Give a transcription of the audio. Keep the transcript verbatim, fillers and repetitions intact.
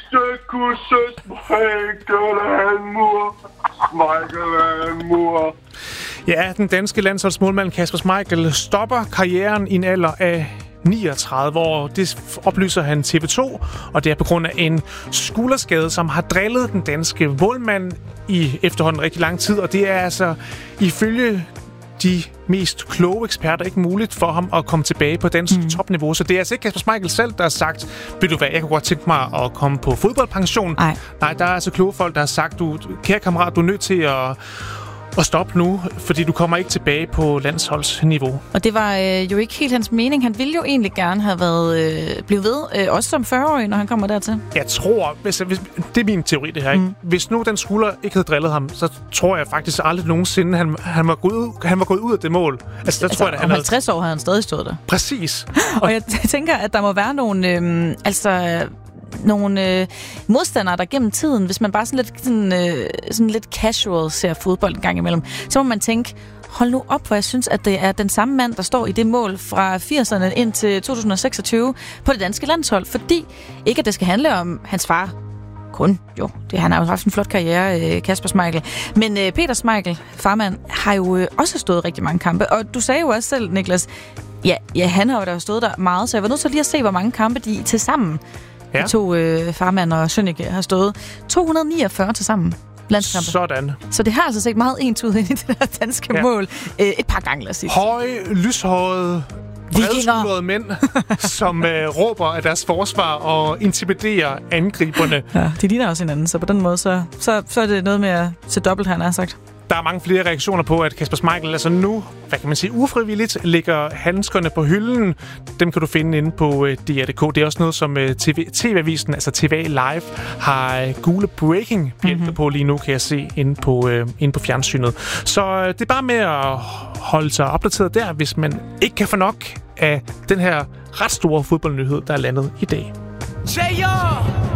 kusses, Michael er en mur. Michael er en mur. Ja, den danske landsholdsmålmand Kasper Schmeichel stopper karrieren i en alder af niogtredive år. Det oplyser han T V to, og det er på grund af en skulderskade, som har drillet den danske målmand i efterhånden rigtig lang tid, og det er altså ifølge de mest kloge eksperter ikke muligt for ham at komme tilbage på dansk mm. topniveau. Så det er altså ikke Kasper Schmeichel selv, der har sagt, ved du hvad, jeg kunne godt tænke mig at komme på fodboldpension. Ej. Nej, der er altså kloge folk, der har sagt, du, kære kammerat, du er nødt til at Og stop nu, fordi du kommer ikke tilbage på landsholdsniveau. Og det var øh, jo ikke helt hans mening. Han ville jo egentlig gerne have været øh, blevet ved, øh, også som fyrre-årig, når han kommer dertil. Jeg tror, hvis, hvis, det er min teori det her, ikke? Mm. Hvis nu den skulder ikke havde drillet ham, så tror jeg faktisk aldrig nogensinde, han, han, var, gået ud, han var gået ud af det mål. Altså, der altså, tror jeg, at han om halvtreds år havde han stadig stået der. Præcis. Og, og jeg tænker, at der må være nogle... Øh, altså... nogle øh, modstandere, der gennem tiden, hvis man bare sådan lidt, sådan, øh, sådan lidt casual ser fodbold en gang imellem, så må man tænke, hold nu op, hvor jeg synes, at det er den samme mand, der står i det mål fra firserne ind til to tusind seksogtyve på det danske landshold, fordi ikke, at det skal handle om hans far, kun, jo, det, han har jo haft en flot karriere, øh, Kasper Schmeichel, men øh, Peter Schmeichel, farmand, har jo øh, også stået rigtig mange kampe, og du sagde jo også selv, Niklas, ja, ja han har jo da stået der meget, så jeg var nødt til lige at se, hvor mange kampe de til sammen Ja. De to øh, farmand og Sønneke har stået. to hundrede niogfyrre til sammen landskampe. Sådan. Så det har altså set meget ens ud ind i det der danske ja. mål. Øh, et par gange, lad os sige. Høje, lyshårede, bredskuldrede mænd, som øh, råber af deres forsvar og intimiderer angriberne. Ja, de ligner også hinanden, så på den måde, så, så, så er det noget med at se dobbelt, han har sagt. Der er mange flere reaktioner på, at Kasper Schmeichel altså nu, hvad kan man sige, ufrivilligt lægger handskerne på hylden. Dem kan du finde inde på uh, D R punktum d k. Det er også noget, som uh, T V, T V-avisen, altså T V Live, har uh, gule breaking bjælker mm-hmm. på lige nu, kan jeg se, inde på, uh, inde på fjernsynet. Så uh, det er bare med at holde sig opdateret der, hvis man ikke kan få nok af den her ret store fodboldnyhed, der er landet i dag. J R!